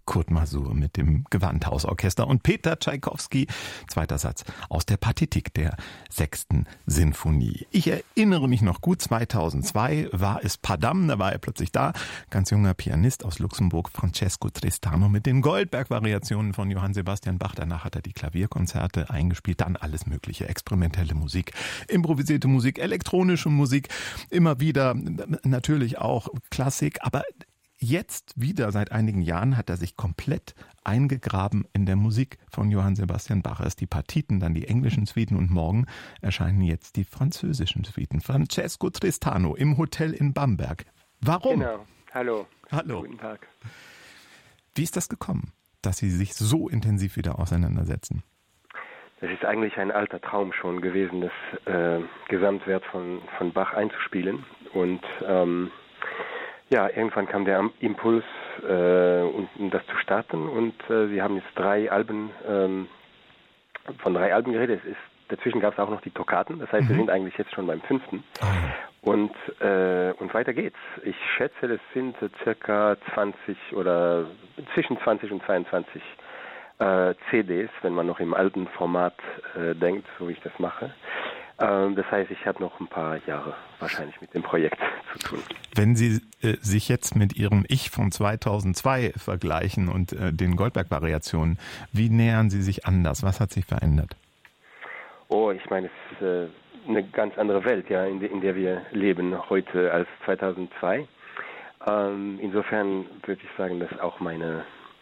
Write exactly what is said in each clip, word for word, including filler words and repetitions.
Kurt Masur mit dem Gewandhausorchester und Peter Tschaikowski, zweiter Satz aus der Partitik der sechsten Sinfonie. Ich erinnere mich noch gut, zweitausendzwei war es Padam, da war er plötzlich da, ganz junger Pianist aus Luxemburg, Francesco Tristano mit den Goldberg-Variationen von Johann Sebastian Bach. Danach hat er die Klavierkonzerte eingespielt, dann alles mögliche, experimentelle Musik, improvisierte Musik, elektronische Musik, immer wieder natürlich auch Klassik, aber jetzt wieder seit einigen Jahren hat er sich komplett eingegraben in der Musik von Johann Sebastian Bach. Erst die Partiten, dann die englischen Suiten und morgen erscheinen jetzt die französischen Suiten. Francesco Tristano im Hotel in Bamberg. Warum? Genau. Hallo. Hallo. Guten Tag. Wie ist das gekommen, dass Sie sich so intensiv wieder auseinandersetzen? Das ist eigentlich ein alter Traum schon gewesen, das äh, Gesamtwerk von, von Bach einzuspielen. Und ähm, ja, irgendwann kam der Impuls, äh, um, um das zu starten. Und äh, wir haben jetzt drei Alben, ähm, von drei Alben geredet. Es ist, dazwischen gab es auch noch die Toccaten. Das heißt, mhm. wir sind eigentlich jetzt schon beim fünften. Ah. Und, äh, und weiter geht's. Ich schätze, das sind äh, circa zwanzig oder zwischen zwanzig und zweiundzwanzig äh, C Ds, wenn man noch im alten Format äh, denkt, so wie ich das mache. Das heißt, ich habe noch ein paar Jahre wahrscheinlich mit dem Projekt zu tun. Wenn Sie äh, sich jetzt mit Ihrem Ich von zweitausendzwei vergleichen und äh, den Goldberg-Variationen, wie nähern Sie sich anders? Was hat sich verändert? Oh, ich meine, es ist äh, eine ganz andere Welt, ja, in, de, in der wir leben heute als zweitausendzwei. Ähm, insofern würde ich sagen, dass auch meine,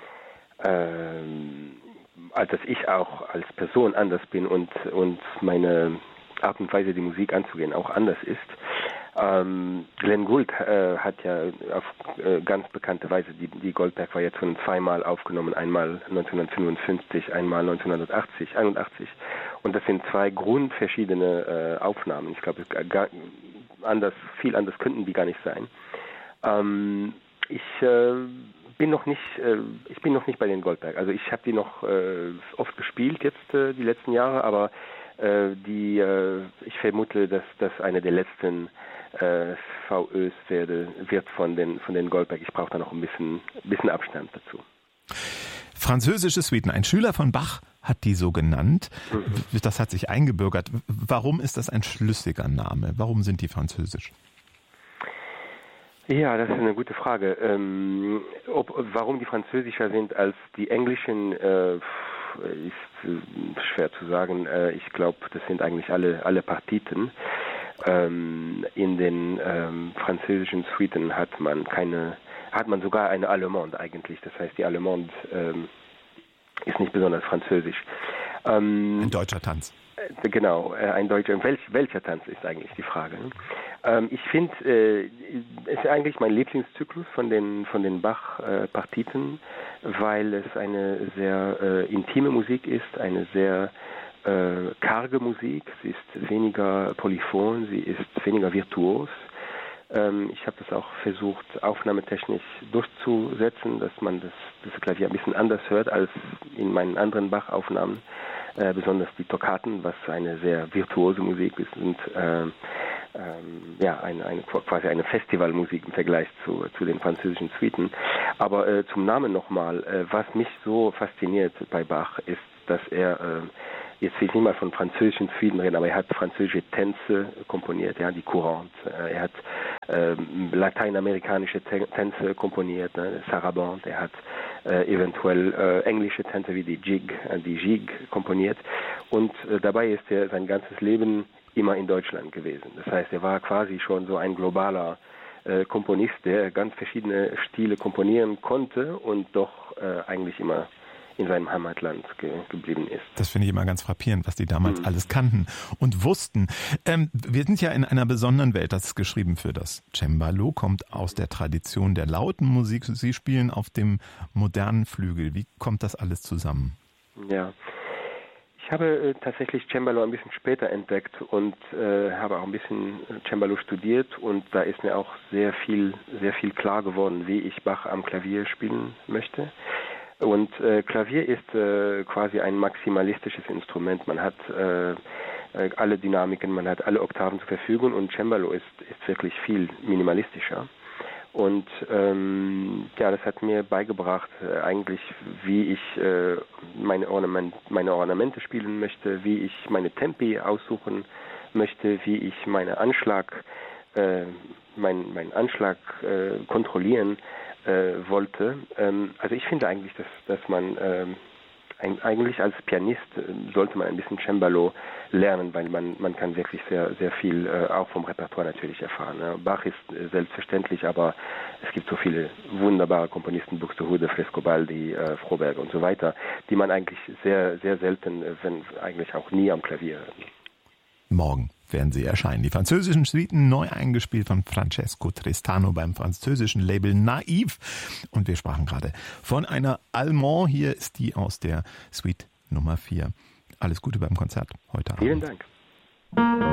ähm, dass ich auch als Person anders bin und, und meine Art und Weise, die Musik anzugehen, auch anders ist. Ähm, Glenn Gould äh, hat ja auf äh, ganz bekannte Weise die, die Goldberg-Variationen zweimal aufgenommen, einmal neunzehnhundertfünfundfünfzig, einmal neunzehnhundertachtzig, einundachtzig. Und das sind zwei grundverschiedene äh, Aufnahmen. Ich glaube, gar, anders, viel anders könnten die gar nicht sein. Ähm, ich äh, bin noch nicht, äh, ich bin noch nicht bei den Goldberg. Also ich habe die noch äh, oft gespielt jetzt äh, die letzten Jahre, aber die, ich vermute, dass das eine der letzten äh, V Ös werde, wird von den, von den Goldberg. Ich brauche da noch ein bisschen, bisschen Abstand dazu. Französische Suiten. Ein Schüler von Bach hat die so genannt. Mhm. Das hat sich eingebürgert. Warum ist das ein schlüssiger Name? Warum sind die französisch? Ja, das ist eine gute Frage. Ähm, ob, warum die französischer sind als die englischen, äh, ist äh, schwer zu sagen. Äh, ich glaube, das sind eigentlich alle, alle Partiten. Ähm, in den ähm, französischen Suiten hat man keine, hat man sogar eine Allemande eigentlich. Das heißt, die Allemande ähm, ist nicht besonders französisch. Ähm, ein deutscher Tanz. Äh, genau, äh, ein deutscher. Welch, welcher Tanz ist eigentlich die Frage? Ne? Ähm, ich finde, äh, es ist eigentlich mein Lieblingszyklus von den von den Bach-Partiten, äh, weil es eine sehr äh, intime Musik ist, eine sehr äh, karge Musik. Sie ist weniger polyphon, sie ist weniger virtuos. Ähm, ich habe das auch versucht, aufnahmetechnisch durchzusetzen, dass man das, das Klavier ein bisschen anders hört als in meinen anderen Bach-Aufnahmen, äh, besonders die Toccaten, was eine sehr virtuose Musik ist und äh, Ähm, ja, eine, eine, quasi eine Festivalmusik im Vergleich zu, zu den französischen Suiten. Aber äh, zum Namen nochmal, äh, was mich so fasziniert bei Bach ist, dass er, äh, jetzt will ich nicht mal von französischen Suiten reden, aber er hat französische Tänze komponiert, ja, die Courantes. Äh, er hat äh, lateinamerikanische Tänze komponiert, ne, Sarabande. Er hat äh, eventuell äh, englische Tänze wie die Jig, äh, die Jig komponiert. Und äh, dabei ist er sein ganzes Leben immer in Deutschland gewesen. Das heißt, er war quasi schon so ein globaler äh, Komponist, der ganz verschiedene Stile komponieren konnte und doch äh, eigentlich immer in seinem Heimatland ge- geblieben ist. Das finde ich immer ganz frappierend, was die damals mhm. alles kannten und wussten. Ähm, wir sind ja in einer besonderen Welt, das ist geschrieben für das Cembalo, kommt aus der Tradition der lauten Musik. Sie spielen auf dem modernen Flügel. Wie kommt das alles zusammen? Ja, ich habe äh, tatsächlich Cembalo ein bisschen später entdeckt und äh, habe auch ein bisschen Cembalo studiert und da ist mir auch sehr viel, sehr viel klar geworden, wie ich Bach am Klavier spielen möchte. Und äh, Klavier ist äh, quasi ein maximalistisches Instrument. Man hat äh, alle Dynamiken, man hat alle Oktaven zur Verfügung und Cembalo ist, ist wirklich viel minimalistischer. Und ähm, ja, das hat mir beigebracht, äh, eigentlich, wie ich äh, meine, Ornament, meine Ornamente spielen möchte, wie ich meine Tempi aussuchen möchte, wie ich meine Anschlag, äh, mein, meinen Anschlag äh, kontrollieren äh, wollte. Ähm, also ich finde eigentlich, dass, dass man äh, eigentlich als Pianist äh, sollte man ein bisschen Cembalo lernen, weil man, man kann wirklich sehr, sehr viel äh, auch vom Repertoire natürlich erfahren. Ne? Bach ist äh, selbstverständlich, aber es gibt so viele wunderbare Komponisten, Buxtehude, Frescobaldi, äh, Froberg und so weiter, die man eigentlich sehr, sehr selten, äh, wenn eigentlich auch nie am Klavier hört. Morgen werden sie erscheinen. Die französischen Suiten neu eingespielt von Francesco Tristano beim französischen Label Naiv. Und wir sprachen gerade von einer Allemande. Hier ist die aus der Suite Nummer vier. Alles Gute beim Konzert heute Abend. Vielen Dank.